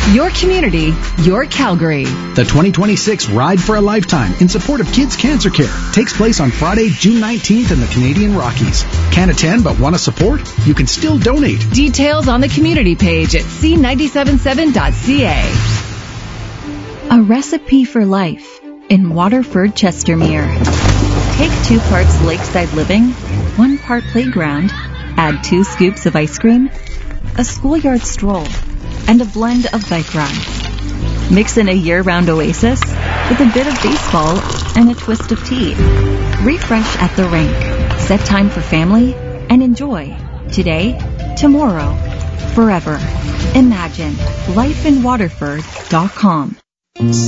Your community, your Calgary. The 2026 Ride for a Lifetime in support of Kids Cancer Care takes place on Friday, June 19th in the Canadian Rockies. Can't attend but want to support? You can still donate. Details on the community page at c977.ca. A recipe for life in Waterford, Chestermere. Take 2 parts lakeside living, 1 part playground, add 2 scoops of ice cream, a schoolyard stroll, and a blend of bike rides. Mix in a year-round oasis with a bit of baseball and a twist of tea. Refresh at the rink. Set time for family and enjoy. Today, tomorrow, forever. Imagine lifeinwaterford.com.